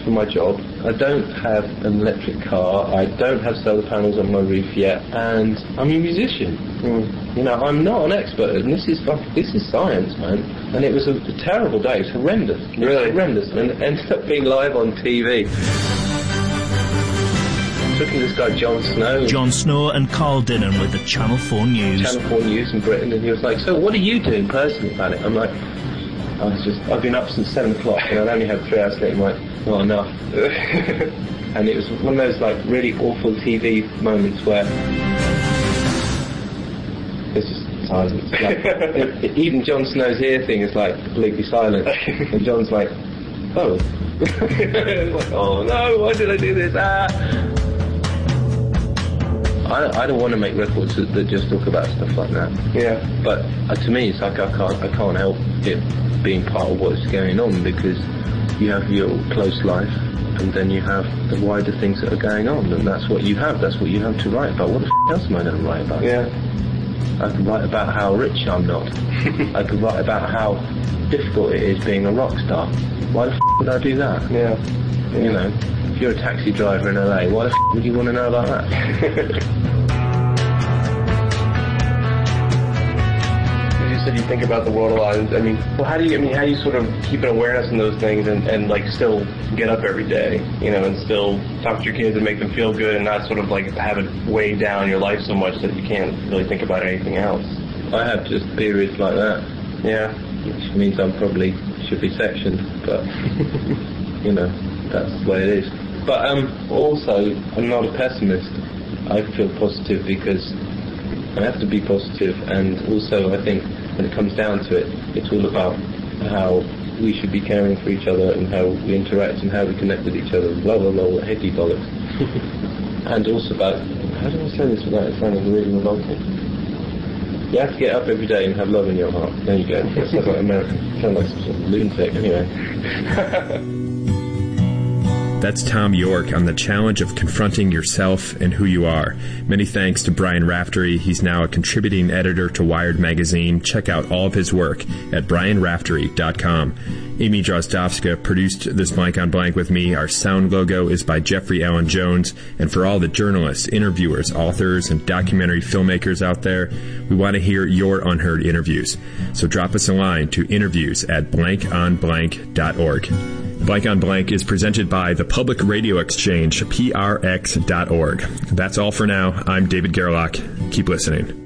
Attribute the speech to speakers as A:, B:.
A: for my job. I don't have an electric car. I don't have solar panels on my roof yet, and I'm a musician. You know, I'm not an expert, and this is science, man. And it was a terrible day. It was horrendous. Really horrendous, and it ended up being live on TV. Looking at this guy Jon Snow.
B: Jon Snow and Carl Dinnan with the Channel 4 News.
A: Channel 4 News in Britain, and he was like, "So what are you doing personally about it?" I'm like, I've been up since 7 o'clock, and I'd only had 3 hours sleep. I'm like, not enough. And it was one of those like really awful TV moments where there's just silence. Like, even Jon Snow's ear thing is like completely silent, and Jon's like, "Oh." Like, "Oh no, why did I do this?" I don't want to make records that just talk about stuff like that. Yeah. But to me, it's like I can't help it being part of what's going on, because you have your close life, and then you have the wider things that are going on, and that's what you have. That's what you have to write about. What the else am I going to write about? Yeah. I could write about how rich I'm not. I could write about how difficult it is being a rock star. Why the would I do that? Yeah. You know. If you're a taxi driver in LA, why the would you want to know about that? You said you think about the world a lot. I mean, well, how do you sort of keep an awareness in those things and like still get up every day, you know, and still talk to your kids and make them feel good, and not sort of like have it weigh down your life so much that you can't really think about anything else? I have just periods like that. Yeah. Which means I probably should be sectioned, but you know, that's the way it is. But also, I'm not a pessimist. I feel positive because I have to be positive, and also I think when it comes down to it, it's all about how we should be caring for each other and how we interact and how we connect with each other, blah blah blah, heady bollocks. And also about, how do I say this without it sounding really revolting? You have to get up every day and have love in your heart. There you go. That sounds like American. Sounds like some sort of lunatic, anyway.
C: That's Thom Yorke on the challenge of confronting yourself and who you are. Many thanks to Brian Raftery. He's now a contributing editor to Wired magazine. Check out all of his work at brianraftery.com. Amy Drozdowska produced this Blank on Blank with me. Our sound logo is by Jeffrey Allen Jones. And for all the journalists, interviewers, authors, and documentary filmmakers out there, we want to hear your unheard interviews. So drop us a line to interviews@blankonblank.org. Blank on Blank is presented by the Public Radio Exchange, prx.org. That's all for now. I'm David Gerlach. Keep listening.